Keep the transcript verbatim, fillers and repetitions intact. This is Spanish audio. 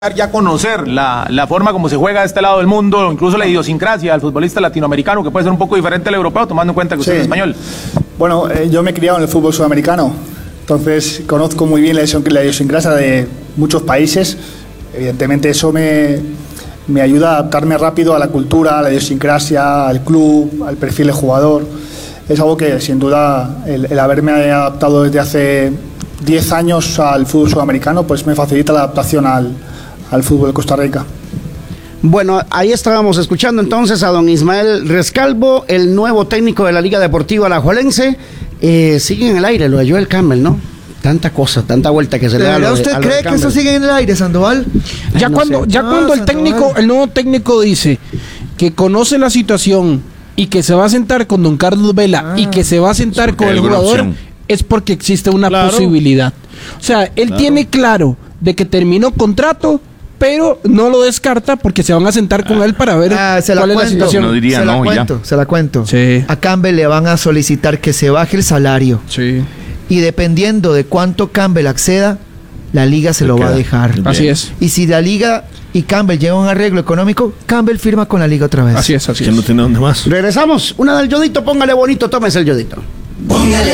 ya conocer la, la forma como se juega a este lado del mundo, incluso la idiosincrasia del futbolista latinoamericano, que puede ser un poco diferente al europeo, tomando en cuenta que usted Sí. es español. Bueno, eh, yo me he criado en el fútbol sudamericano, entonces conozco muy bien la idiosincrasia, la idiosincrasia de muchos países. Evidentemente eso me, me ayuda a adaptarme rápido a la cultura, a la idiosincrasia, al club, al perfil del jugador. Es algo que sin duda el, el haberme adaptado desde hace diez años al fútbol sudamericano pues me facilita la adaptación al, al fútbol de Costa Rica. Bueno, ahí estábamos escuchando entonces a don Ismael Rescalvo, el nuevo técnico de la Liga Deportiva Alajuelense. Eh, sigue en el aire lo de Joel Campbell, ¿no? Tanta cosa, tanta vuelta que se le da. ¿De verdad usted cree que eso sigue en el aire, Sandoval? Ya Ay, no cuando, sé. ya No, cuando el Sandoval. técnico, el nuevo técnico dice que conoce la situación y que se va a sentar con don Carlos Vela Ah. y que se va a sentar Es porque con hay el alguna jugador, opción. es porque existe una Claro. posibilidad. O sea, él Claro. tiene claro de que terminó contrato, pero no lo descarta porque se van a sentar con él para ver Ah, se la cuál es la cuento. situación. No diría se la no, y ya. cuento, se la cuento. Sí. A Campbell le van a solicitar que se baje el salario. Sí, Y dependiendo de cuánto Campbell acceda, la liga se Se lo va a queda. dejar. así es. Y si la liga y Campbell llegan a un arreglo económico, Campbell firma con la liga otra vez. Así es, así Que es. no tiene dónde más. Regresamos. Una del yodito, póngale bonito, tómese el yodito.